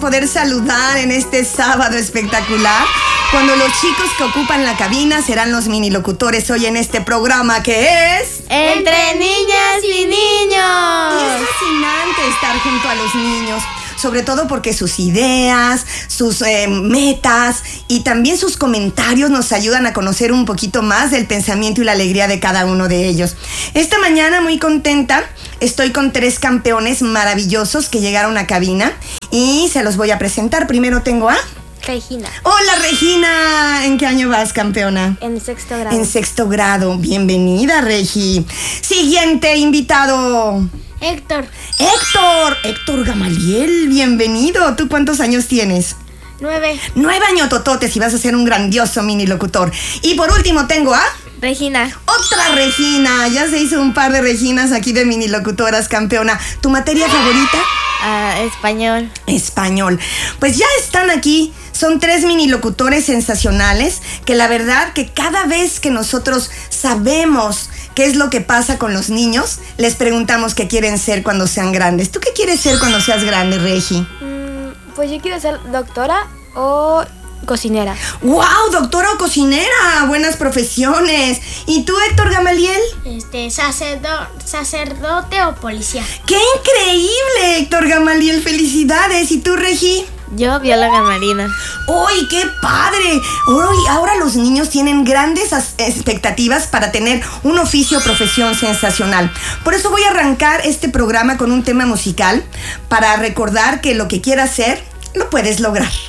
poder saludar en este sábado espectacular, cuando los chicos que ocupan la cabina serán los minilocutores hoy en este programa que es... ¡Entre niñas y niños! Y es fascinante estar junto a los niños, sobre todo porque sus ideas, sus metas y también sus comentarios nos ayudan a conocer un poquito más del pensamiento y la alegría de cada uno de ellos. Esta mañana, muy contenta, estoy con 3 campeones maravillosos que llegaron a cabina y se los voy a presentar. Primero tengo a... Regina. Hola, Regina. ¿En qué año vas, campeona? En 6º grado. En 6º grado. Bienvenida, Regi. Siguiente invitado. Héctor. Héctor Gamaliel, bienvenido. ¿Tú cuántos años tienes? 9. 9 añotototes y vas a ser un grandioso mini locutor. Y por último tengo a... Regina. Otra Regina. Ya se hizo un par de Reginas aquí de mini locutoras, campeona. ¿Tu materia favorita? Español. Español. Pues ya están aquí. Son 3 mini locutores sensacionales que la verdad que cada vez que nosotros sabemos qué es lo que pasa con los niños, les preguntamos qué quieren ser cuando sean grandes. ¿Tú qué quieres ser cuando seas grande, Regi? Pues yo quiero ser doctora o cocinera. ¡Wow! Doctora o cocinera. Buenas profesiones. ¿Y tú, Héctor Gamaliel? Sacerdote o policía. ¡Qué increíble, Héctor Gamaliel! ¡Felicidades! ¿Y tú, Regi? Yo, bióloga marina. ¡Uy, qué padre! Ahora los niños tienen grandes expectativas para tener un oficio o profesión sensacional. Por eso voy a arrancar este programa con un tema musical para recordar que lo que quieras hacer, lo puedes lograr.